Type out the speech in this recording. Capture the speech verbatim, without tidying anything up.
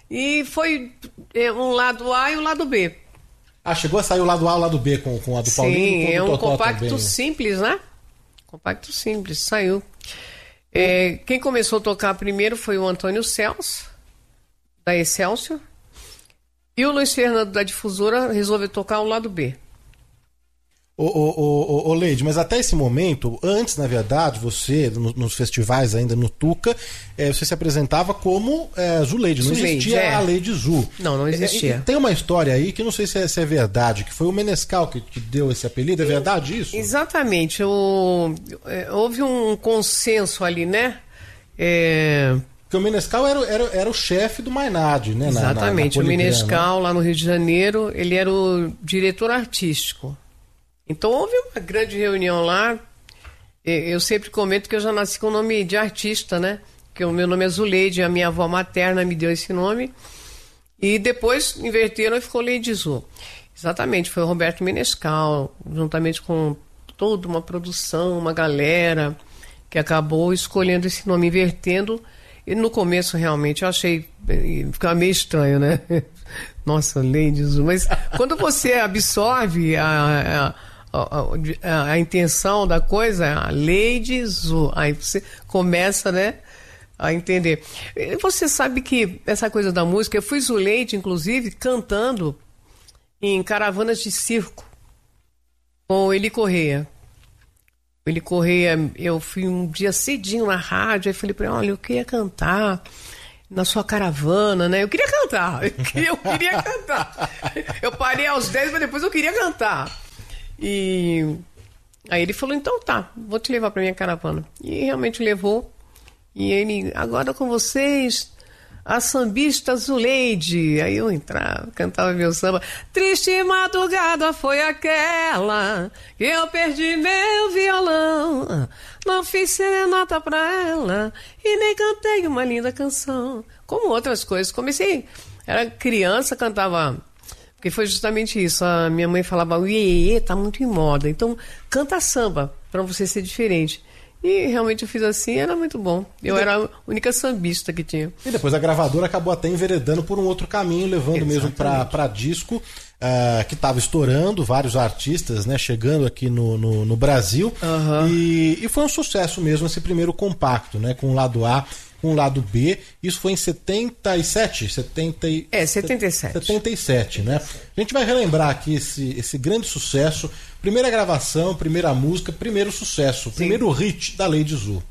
E foi um lado A e um lado B. Ah, chegou a sair o lado A e o lado B com, com a do Sim, Paulinho? Sim, é um Totó compacto também. simples, né? Compacto simples, saiu. É, quem começou a tocar primeiro foi o Antônio Celso, da Excelsior. E o Luiz Fernando, da Difusora, resolveu tocar o lado B. Ô, ô, ô, ô, Leide, mas até esse momento, antes, na verdade, você, no, nos festivais ainda no Tuca, é, você se apresentava como é, Zuleide, não Zuleide, existia é. a Leide Zu. Não, não existia. É, tem uma história aí que não sei se é, se é verdade, que foi o Menescal que, que deu esse apelido, é verdade isso? Exatamente, o, é, houve um consenso ali, né? É... Porque o Menescal era, era, era o chefe do Mainad, né? Exatamente, na, na, na o Menescal, lá no Rio de Janeiro, ele era o diretor artístico. Então houve uma grande reunião lá. Eu sempre comento que eu já nasci com o nome de artista, né? Que o meu nome é Zuleide, a minha avó materna me deu esse nome. E depois inverteram e ficou Leide Zu. Exatamente, foi o Roberto Menescal, juntamente com toda uma produção, uma galera, que acabou escolhendo esse nome, invertendo. E no começo, realmente, eu achei... Ficava meio estranho, né? Nossa, Leide Zu. Mas quando você absorve a... a A, a, a intenção da coisa é a Leide Zu. Aí você começa, né, a entender. E você sabe que essa coisa da música, eu fui Zuleide, inclusive, cantando em caravanas de circo com o Eli Correia. O Eli Correia, eu fui um dia cedinho na rádio, aí falei para ele, olha, eu queria cantar na sua caravana, né? Eu queria cantar, eu queria, eu queria cantar. Eu parei aos dez, mas depois eu queria cantar. E aí ele falou, então tá, vou te levar pra minha caravana. E realmente levou. E ele, agora com vocês, a sambista Zuleide. Aí eu entrava, cantava meu samba. Triste madrugada foi aquela que eu perdi meu violão. Não fiz serenata pra ela e nem cantei uma linda canção. Como outras coisas. Comecei, era criança, cantava... Porque foi justamente isso, a minha mãe falava, o iê, tá muito em moda, então canta samba, pra você ser diferente. E realmente eu fiz assim, era muito bom. Eu era a única sambista que tinha. E depois a gravadora acabou até enveredando por um outro caminho, levando Exatamente. mesmo pra, pra disco, uh, que estava estourando, vários artistas, né, chegando aqui no, no, no Brasil. Uhum. E, e foi um sucesso mesmo esse primeiro compacto, né, com o lado A, com o lado B. Isso foi em setenta e sete? setenta e... É, setenta e sete. setenta e sete, né? A gente vai relembrar aqui esse, esse grande sucesso. Primeira gravação, primeira música, primeiro sucesso, Sim. primeiro hit da Leide Zu.